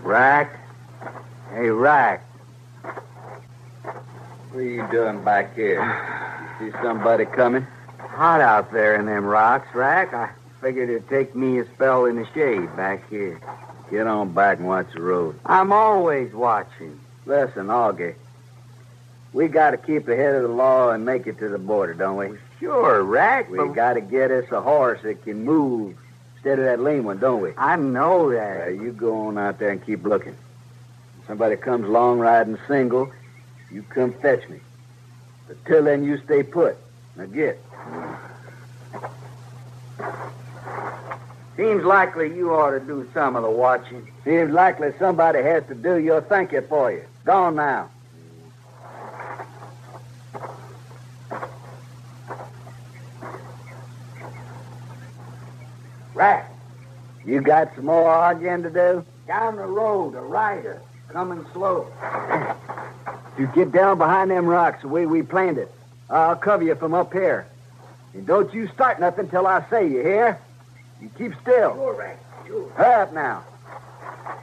Rack? Hey, Rack. What are you doing back here? You see somebody coming? Hot out there in them rocks, Rack. I figured it'd take me a spell in the shade back here. Get on back and watch the road. I'm always watching. Listen, Augie. We got to keep ahead of the law and make it to the border, don't we? Sure, Rack. We got to get us a horse that can move instead of that lame one, don't we? I know that. You go on out there and keep looking. If somebody comes along riding single, you come fetch me. But till then, you stay put. Now get. Seems likely you ought to do some of the watching. Seems likely somebody has to do your thinking for you. Gone now. Rack, You got some more arguing to do? down the road, a rider, coming slow. You get down behind them rocks the way we planned it. I'll cover you from up here. And don't you start nothing till I say, you hear? You keep still. Sure, Rack, sure. Hurry up now.